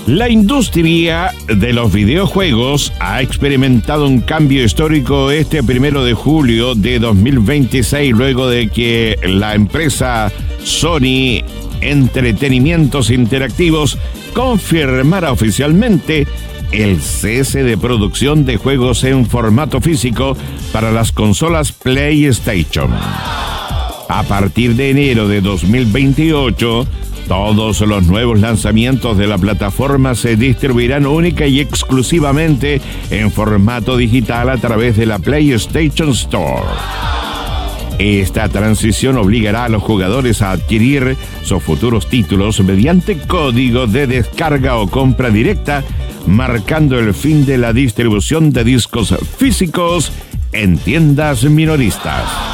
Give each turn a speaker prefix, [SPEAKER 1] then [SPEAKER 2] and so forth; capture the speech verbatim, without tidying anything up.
[SPEAKER 1] La industria de los videojuegos ha experimentado un cambio histórico este primero de julio de dos mil veintiséis, luego de que la empresa Sony Entretenimientos Interactivos confirmara oficialmente el cese de producción de juegos en formato físico para las consolas PlayStation. A partir de enero de dos mil veintiocho, todos los nuevos lanzamientos de la plataforma se distribuirán única y exclusivamente en formato digital a través de la PlayStation Store. Esta transición obligará a los jugadores a adquirir sus futuros títulos mediante código de descarga o compra directa, marcando el fin de la distribución de discos físicos en tiendas minoristas.